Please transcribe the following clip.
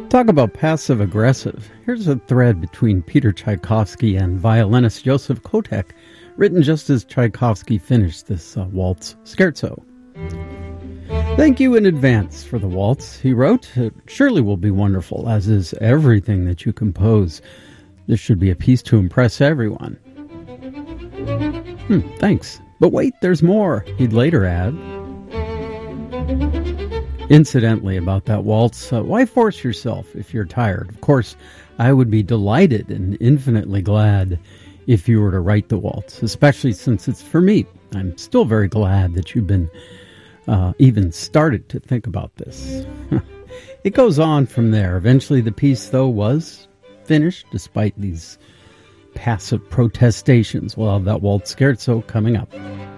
Talk about passive-aggressive. Here's a thread between Peter Tchaikovsky and violinist Joseph Kotek, written just as Tchaikovsky finished this waltz scherzo. "Thank you in advance for the waltz," he wrote. "It surely will be wonderful, as is everything that you compose. This should be a piece to impress everyone." Thanks. But wait, there's more, he'd later add. Incidentally, about that waltz, why force yourself if you're tired? Of course, I would be delighted and infinitely glad if you were to write the waltz, especially since it's for me. I'm still very glad that you've been even started to think about this. It goes on from there. Eventually the piece, though, was finished, despite these passive protestations. We'll have that waltz scherzo coming up.